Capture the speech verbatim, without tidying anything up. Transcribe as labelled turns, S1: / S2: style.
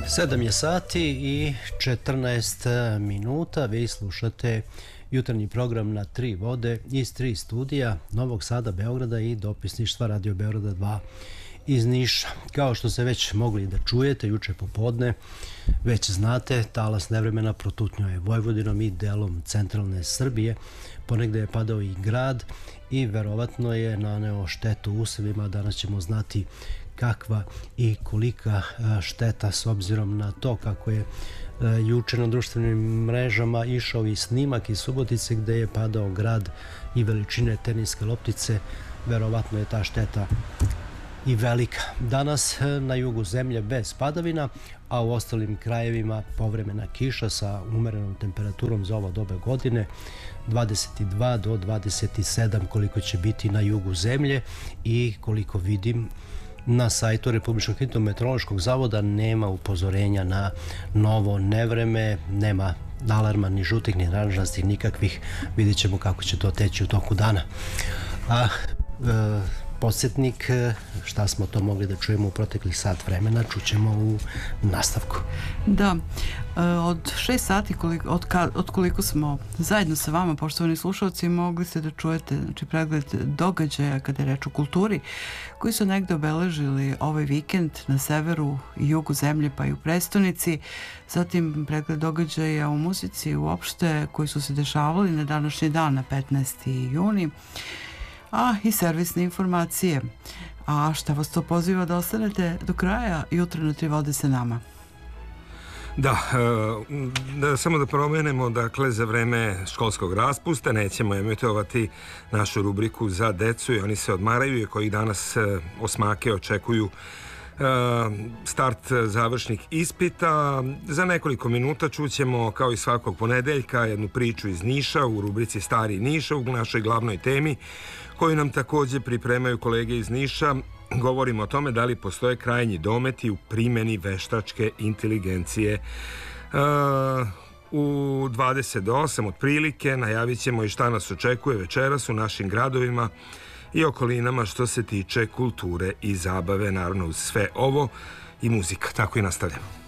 S1: sedam je sati i četrnaest minuta. Vi slušate jutarnji program na tri vode iz tri studija Novog Sada, Beograda i dopisništva Radio Beograda dva iz Niša. Kao što ste već mogli da čujete juče popodne, već znate, talas nevremena protutnjao je Vojvodinom i delom centralne Srbije. Ponegde je padao i grad i verovatno je naneo štetu usevima. Danas ćemo znati kakva i kolika šteta, s obzirom na to kako je juče na društvenim mrežama išao i snimak iz Subotice gde je padao grad i veličine teniske loptice. Verovatno je ta šteta i velika. Danas na jugu zemlje bez padavina, a u ostalim krajevima povremena kiša sa umerenom temperaturom za ovo doba godine, dvadeset dva do dvadeset sedam koliko će biti na jugu zemlje. I koliko vidim na sajtu Republičkog hidrometeorološkog zavoda nema upozorenja na novo nevreme, nema alarma ni žutih ni narančastih nikakvih. Vidjet ćemo kako će to teći u toku dana. A e, podsjetnik šta smo to mogli da čujemo u proteklih sat vremena čućemo u nastavku.
S2: Da, od šest sati koliko, od, ka, od koliko smo zajedno sa vama, poštovani slušalci, mogli ste da čujete, znači, pregled događaja kada je reč o kulturi koji su negde obeležili ovaj vikend na severu i jugu zemlje pa i u prestonici, zatim pregled događaja u muzici uopšte koji su se dešavali na današnji dan, na petnaesti juni, a i servisne informacije. A šta vas to poziva da ostanete do kraja jutra na tri vode sa nama?
S3: Da, da, samo da promenemo, dakle, za vreme školskog raspusta nećemo emitovati našu rubriku za decu i oni se odmaraju, i koji danas osmake očekuju start završnih ispita. Za nekoliko minuta čućemo, kao i svakog ponedeljka, jednu priču iz Niša u rubrici Stari Niša, u našoj glavnoj temi, koju nam takođe pripremaju kolege iz Niša. Govorimo o tome da li postoje krajnji dometi u primjeni veštačke inteligencije. U dvadeset do osam otprilike najavit ćemo i šta nas očekuje večeras u našim gradovima i okolinama što se tiče kulture i zabave, naravno uz sve ovo i muzika. Tako i nastavljamo.